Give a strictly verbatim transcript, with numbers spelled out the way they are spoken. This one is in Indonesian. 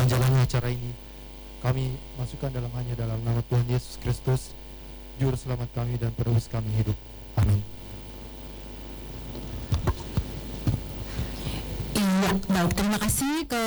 menjalani acara ini. Kami masukkan dalam hanya dalam nama Tuhan Yesus Kristus, Juru Selamat kami dan Penebus kami hidup. Amin. Iya, baik, terima kasih ke